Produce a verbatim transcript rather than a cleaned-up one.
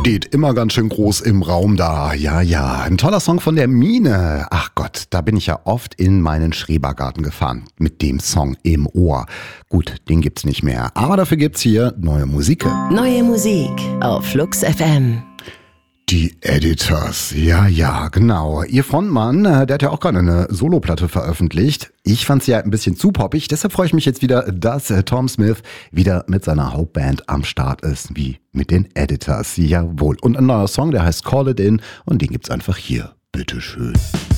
steht immer ganz schön groß im Raum da. Ja, ja, ein toller Song von der Mine. Ach Gott, da bin ich ja oft in meinen Schrebergarten gefahren mit dem Song im Ohr. Gut, den gibt's nicht mehr, aber dafür gibt's hier neue Musik. Neue Musik auf Flux F M. Die Editors, ja, ja, genau. Ihr Frontmann, der hat ja auch gerade eine Soloplatte veröffentlicht. Ich fand sie ja ein bisschen zu poppig, deshalb freue ich mich jetzt wieder, dass Tom Smith wieder mit seiner Hauptband am Start ist, wie mit den Editors. Jawohl. Und ein neuer Song, der heißt Call It In und den gibt's einfach hier. Bitteschön.